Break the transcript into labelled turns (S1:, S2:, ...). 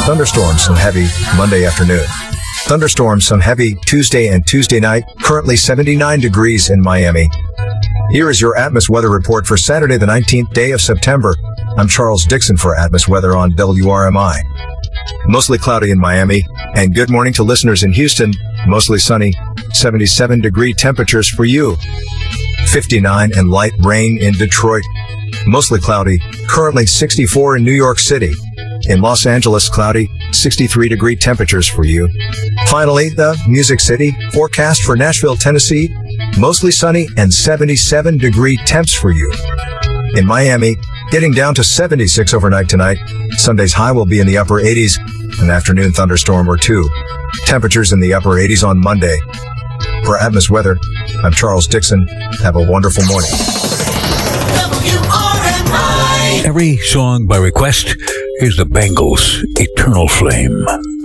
S1: Thunderstorms some heavy Monday afternoon. Thunderstorms some heavy Tuesday and Tuesday night. Currently 79 degrees in Miami. Here is your Atmos weather report for Saturday, the 19th day of September. I'm Charles Dixon for Atmos Weather on WRMI. Mostly cloudy in Miami, and good morning to listeners in Houston. Mostly sunny, 77 degree temperatures for you. 59 and light rain in Detroit. Mostly cloudy, currently 64 in New York City. In Los Angeles, cloudy, 63 degree temperatures for you. Finally, the Music City forecast for Nashville, Tennessee. Mostly sunny and 77 degree temps for you. In Miami, getting down to 76 overnight tonight. Sunday's high will be in the upper 80s. An afternoon thunderstorm or two. Temperatures in the upper 80s on Monday. For Atmos Weather, I'm Charles Dixon. Have a wonderful morning.
S2: Every song by request is the Bangles' Eternal Flame.